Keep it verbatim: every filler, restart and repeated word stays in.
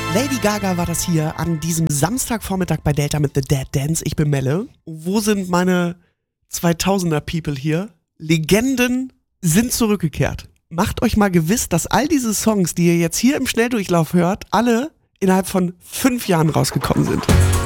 Lady Gaga war das hier an diesem Samstagvormittag bei Delta mit The Dead Dance. Ich bin Melle. Wo sind meine zweitausender People hier? Legenden sind zurückgekehrt. Macht euch mal gewiss, dass all diese Songs, die ihr jetzt hier im Schnelldurchlauf hört, alle innerhalb von fünf Jahren rausgekommen sind.